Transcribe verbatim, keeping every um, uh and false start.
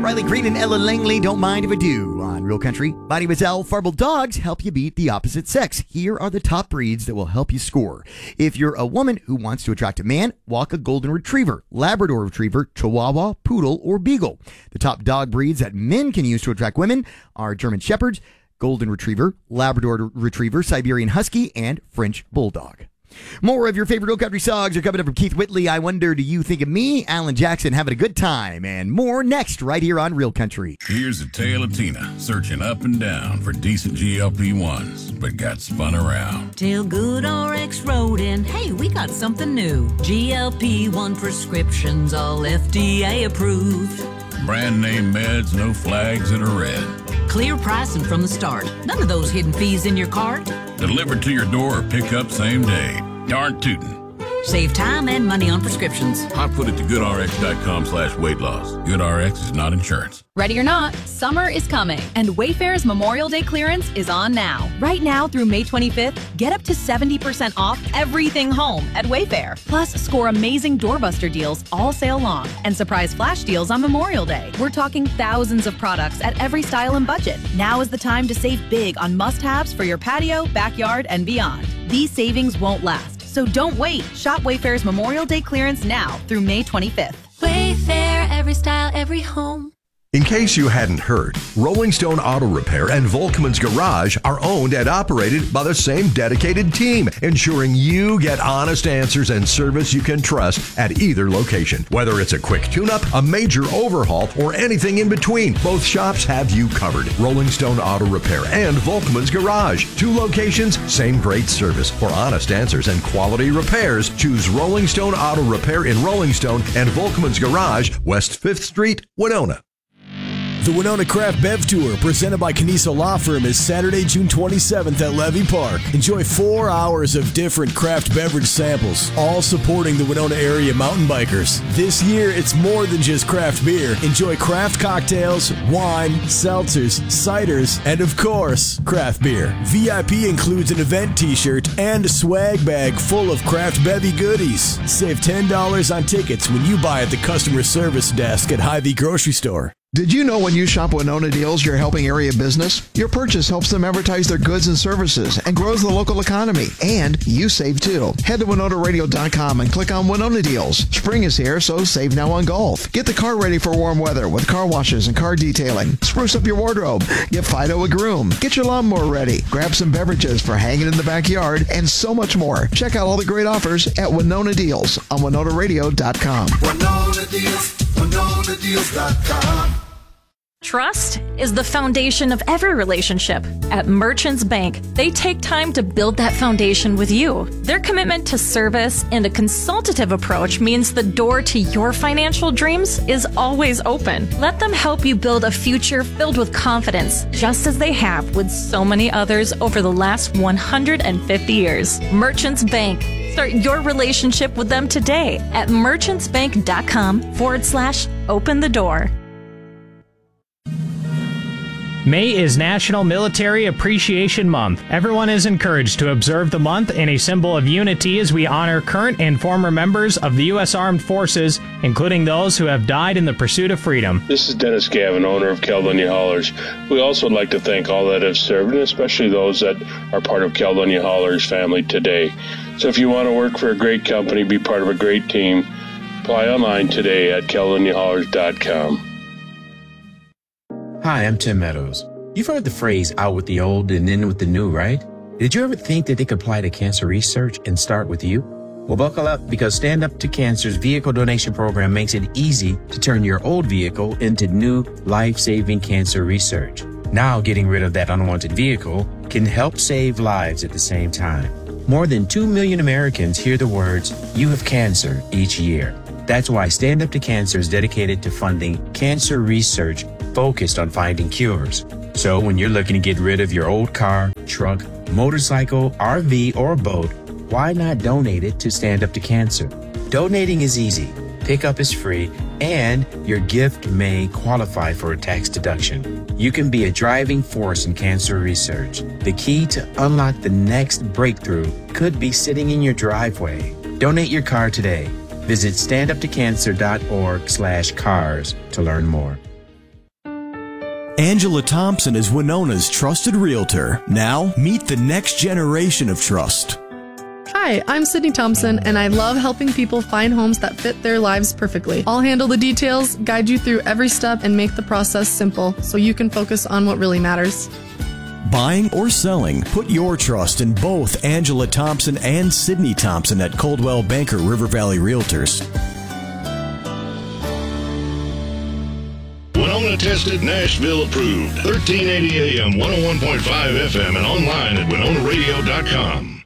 Riley Green and Ella Langley, don't mind if I do. On Real Country, Bonnie Mazzell, Farble Dogs help you beat the opposite sex. Here are the top breeds that will help you score. If you're a woman who wants to attract a man, walk a Golden Retriever, Labrador Retriever, Chihuahua, Poodle, or Beagle. The top dog breeds that men can use to attract women are German Shepherds, Golden Retriever, Labrador Retriever, Siberian Husky, and French Bulldog. More of your favorite Real Country songs are coming up from Keith Whitley. I Wonder, Do You Think of Me? Alan Jackson, Having a Good Time, and more next right here on Real Country. Here's a tale of Tina searching up and down for decent G L P ones, but got spun around. Till Good R X wrote in, hey, we got something new. G L P one prescriptions, all F D A approved. Brand name meds, no flags that are red. Clear pricing from the start. None of those hidden fees in your cart. Delivered to your door or pick up same day. Darn tootin'. Save time and money on prescriptions. I put it to goodrx.com slash weight loss. GoodRx is not insurance. Ready or not, summer is coming, and Wayfair's Memorial Day clearance is on now. Right now through May twenty-fifth, get up to seventy percent off everything home at Wayfair. Plus, score amazing doorbuster deals all sale long and surprise flash deals on Memorial Day. We're talking thousands of products at every style and budget. Now is the time to save big on must-haves for your patio, backyard, and beyond. These savings won't last, so don't wait. Shop Wayfair's Memorial Day clearance now through May twenty-fifth. Wayfair, every style, every home. In case you hadn't heard, Rolling Stone Auto Repair and Volkman's Garage are owned and operated by the same dedicated team, ensuring you get honest answers and service you can trust at either location. Whether it's a quick tune-up, a major overhaul, or anything in between, both shops have you covered. Rolling Stone Auto Repair and Volkman's Garage. Two locations, same great service. For honest answers and quality repairs, choose Rolling Stone Auto Repair in Rolling Stone and Volkman's Garage, West fifth Street, Winona. The Winona Craft Bev Tour, presented by Caniso Law Firm, is Saturday, June twenty-seventh at Levy Park. Enjoy four hours of different craft beverage samples, all supporting the Winona area mountain bikers. This year, it's more than just craft beer. Enjoy craft cocktails, wine, seltzers, ciders, and of course, craft beer. V I P includes an event t-shirt and a swag bag full of craft bevy goodies. Save ten dollars on tickets when you buy at the customer service desk at Hy-Vee Grocery Store. Did you know when you shop Winona Deals, you're helping area business? Your purchase helps them advertise their goods and services and grows the local economy. And you save too. Head to winona radio dot com and click on Winona Deals. Spring is here, so save now on golf. Get the car ready for warm weather with car washes and car detailing. Spruce up your wardrobe. Get Fido a groom. Get your lawnmower ready. Grab some beverages for hanging in the backyard and so much more. Check out all the great offers at Winona Deals on winona radio dot com. Winona Deals, winona deals dot com. Trust is the foundation of every relationship. At Merchants Bank, they take time to build that foundation with you. Their commitment to service and a consultative approach means the door to your financial dreams is always open. Let them help you build a future filled with confidence, just as they have with so many others over the last one hundred fifty years. Merchants Bank. Start your relationship with them today at merchantsbank.com forward slash open the door. May is National Military Appreciation Month. Everyone is encouraged to observe the month in a symbol of unity as we honor current and former members of the U S Armed Forces, including those who have died in the pursuit of freedom. This is Dennis Gavin, owner of Caledonia Haulers. We also would like to thank all that have served, and especially those that are part of Caledonia Haulers family today. So if you want to work for a great company, be part of a great team, apply online today at caledonia haulers dot com. Hi, I'm Tim Meadows. You've heard the phrase out with the old and in with the new, right? Did you ever think that they could apply to cancer research and start with you? Well, buckle up, because Stand Up to Cancer's vehicle donation program makes it easy to turn your old vehicle into new life-saving cancer research. Now, getting rid of that unwanted vehicle can help save lives at the same time. More than two million Americans hear the words, "You have cancer," each year. That's why Stand Up to Cancer is dedicated to funding cancer research focused on finding cures. So when you're looking to get rid of your old car, truck, motorcycle, R V, or boat, why not donate it to Stand Up to Cancer? Donating is easy, pickup is free, and your gift may qualify for a tax deduction. You can be a driving force in cancer research. The key to unlock the next breakthrough could be sitting in your driveway. Donate your car today. Visit stand up to cancer dot org slash cars to learn more. Angela Thompson is Winona's trusted realtor. Now, meet the next generation of trust. Hi, I'm Sydney Thompson, and I love helping people find homes that fit their lives perfectly. I'll handle the details, guide you through every step, and make the process simple so you can focus on what really matters. Buying or selling, put your trust in both Angela Thompson and Sydney Thompson at Coldwell Banker River Valley Realtors. Winona tested, Nashville approved. thirteen eighty A M, one oh one point five F M, and online at winona radio dot com.